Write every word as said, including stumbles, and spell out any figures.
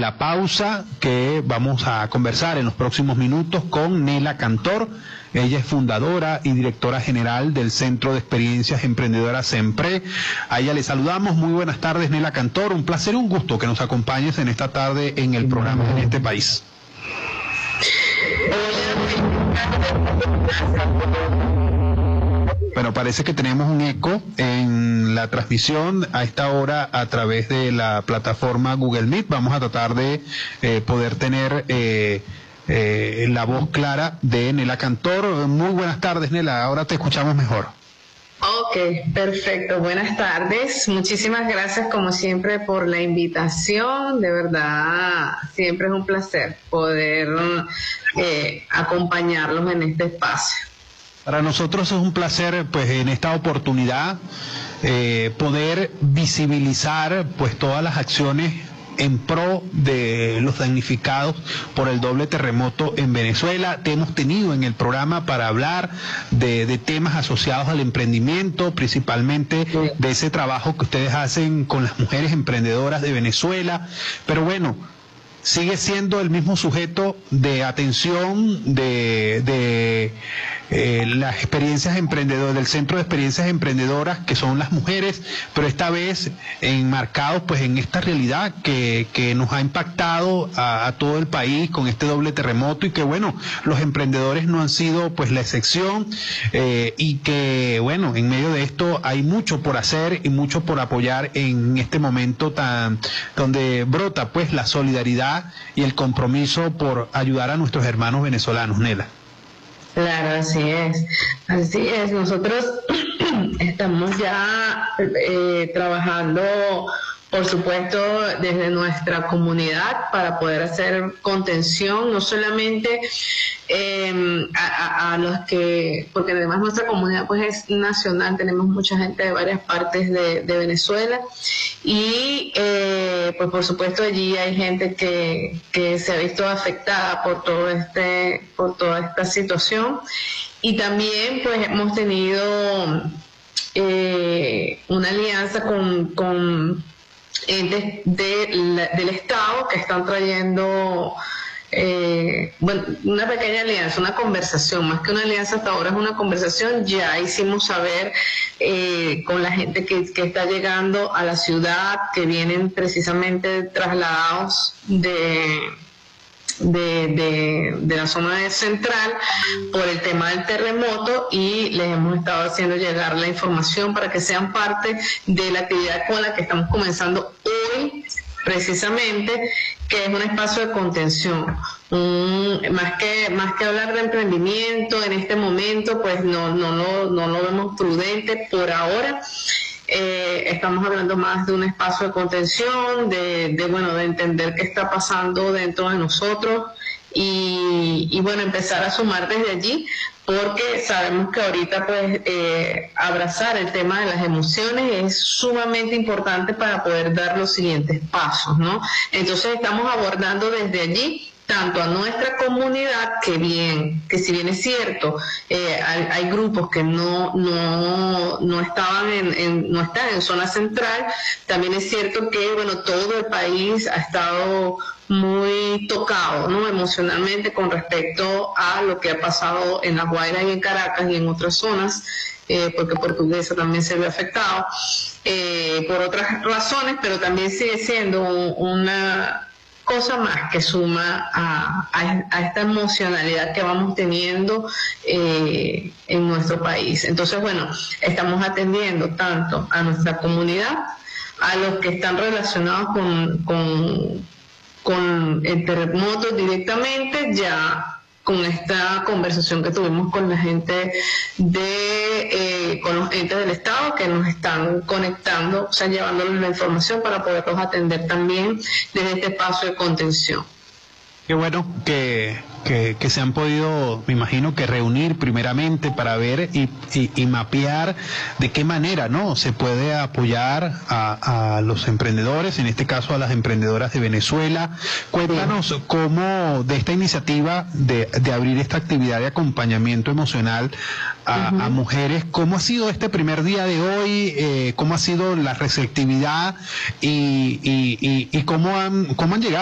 la pausa, que vamos a conversar en los próximos minutos con Nela Cantor. Ella es fundadora y directora general del Centro de Experiencias Emprendedoras SEMPRE. A ella le saludamos. Muy buenas tardes, Nela Cantor. Un placer, un gusto que nos acompañes en esta tarde en el programa En este País. Bueno, parece que tenemos un eco en la transmisión a esta hora a través de la plataforma Google Meet. Vamos a tratar de eh, poder tener eh, eh, la voz clara de Nela Cantor. Muy buenas tardes, Nela. Ahora te escuchamos mejor. Ok, perfecto. Buenas tardes. Muchísimas gracias, como siempre, por la invitación. De verdad, siempre es un placer poder eh, acompañarlos en este espacio. Para nosotros es un placer, pues, en esta oportunidad eh, poder visibilizar, pues, todas las acciones en pro de los damnificados por el doble terremoto en Venezuela. Te hemos tenido en el programa para hablar de, de temas asociados al emprendimiento, principalmente de ese trabajo que ustedes hacen con las mujeres emprendedoras de Venezuela. Pero bueno, sigue siendo el mismo sujeto de atención de, de eh, las experiencias emprendedoras, del Centro de Experiencias Emprendedoras, que son las mujeres, pero esta vez enmarcados pues en esta realidad que, que nos ha impactado a, a todo el país con este doble terremoto, y que bueno, los emprendedores no han sido pues la excepción, eh, y que bueno, en medio de esto hay mucho por hacer y mucho por apoyar en este momento tan donde brota pues la solidaridad y el compromiso por ayudar a nuestros hermanos venezolanos. Nela. Claro, así es, así es. Nosotros estamos ya eh, trabajando, por supuesto, desde nuestra comunidad para poder hacer contención, no solamente eh, a, a, a los que, porque además nuestra comunidad pues es nacional, tenemos mucha gente de varias partes de, de Venezuela, y eh, pues por supuesto allí hay gente que, que se ha visto afectada por todo este, por toda esta situación, y también pues hemos tenido eh, una alianza con, con entes de la, del Estado que están trayendo eh, bueno, una pequeña alianza, una conversación, más que una alianza hasta ahora es una conversación. Ya hicimos saber eh, con la gente que, que está llegando a la ciudad, que vienen precisamente trasladados de De, de, de la zona central por el tema del terremoto, y les hemos estado haciendo llegar la información para que sean parte de la actividad con la que estamos comenzando hoy, precisamente, que es un espacio de contención. Um, más que más que hablar de emprendimiento en este momento, pues no no no, no lo vemos prudente por ahora. Eh, estamos hablando más de un espacio de contención, de, de bueno, de entender qué está pasando dentro de nosotros, y, y bueno, empezar a sumar desde allí, porque sabemos que ahorita pues eh, abrazar el tema de las emociones es sumamente importante para poder dar los siguientes pasos, ¿no? Entonces estamos abordando desde allí tanto a nuestra comunidad, que bien, que si bien es cierto, eh, hay, hay grupos que no no no estaban en, en no están en zona central, también es cierto que bueno, todo el país ha estado muy tocado, ¿no?, emocionalmente con respecto a lo que ha pasado en La Guaira y en Caracas y en otras zonas, eh, porque Portuguesa también se ve afectado eh, por otras razones, pero también sigue siendo una cosa más que suma a, a, a esta emocionalidad que vamos teniendo eh, en nuestro país. Entonces, bueno, estamos atendiendo tanto a nuestra comunidad, a los que están relacionados con, con, con el terremoto directamente, ya con esta conversación que tuvimos con la gente de, eh, con los entes del Estado que nos están conectando, o sea, llevándoles la información para poderlos atender también desde este espacio de contención. Qué bueno que, que, que se han podido, me imagino que reunir primeramente para ver y, y, y mapear de qué manera, ¿no?, se puede apoyar a, a los emprendedores, en este caso a las emprendedoras de Venezuela. Cuéntanos sí. cómo de esta iniciativa de, de abrir esta actividad de acompañamiento emocional a, uh-huh. a mujeres, ¿cómo ha sido este primer día de hoy? Eh, ¿Cómo ha sido la receptividad y, y, y, y cómo han, cómo han llegado